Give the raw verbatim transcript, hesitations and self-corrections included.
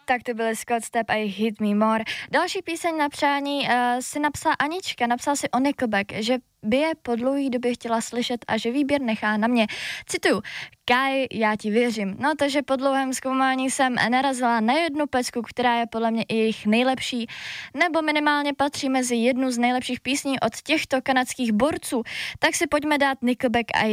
Tak to byl Scott Stapp a Hit Me More. Další píseň na přání uh, si napsala Anička, napsala si o Nickelback, že by je po dlouhý době chtěla slyšet a že výběr nechá na mě. Cituju, Kai, já ti věřím. No takže po dlouhém zkoumání jsem narazila na jednu pecku, která je podle mě i jejich nejlepší, nebo minimálně patří mezi jednu z nejlepších písní od těchto kanadských borců. Tak si pojďme dát Nickelback a